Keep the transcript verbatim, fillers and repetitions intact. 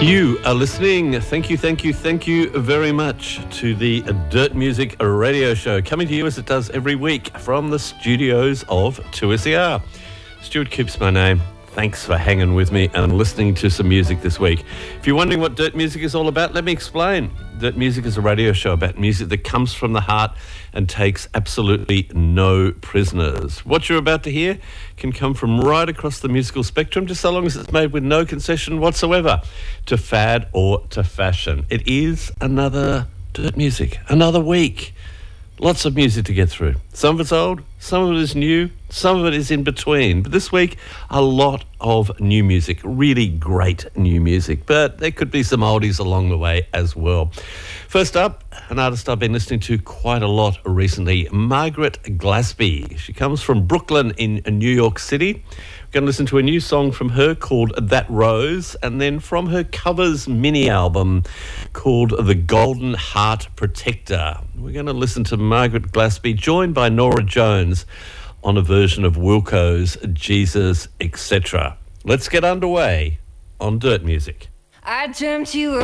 You are listening. Thank you, thank you, thank you very much to the Dirt Music Radio Show, coming to you as it does every week from the studios of two S E R. Stuart Coops, my name. Thanks for hanging with me and listening to some music this week. If you're wondering what Dirt Music is all about, let me explain. Dirt Music is a radio show about music that comes from the heart and takes absolutely no prisoners. What you're about to hear can come from right across the musical spectrum, just so long as it's made with no concession whatsoever to fad or to fashion. It is another Dirt Music, another week. Lots of music to get through. Some of it's old, some of it is new, some of it is in between. But this week, a lot of new music, really great new music. But there could be some oldies along the way as well. First up, an artist I've been listening to quite a lot recently, Margaret Glasby. She comes from Brooklyn in New York City. We're going to listen to a new song from her called That Rose, and then from her covers mini album called The Golden Heart Protector. We're going to listen to Margaret Glasby joined by Nora Jones on a version of Wilco's Jesus, et cetera. Let's get underway on Dirt Music. I dreamt you were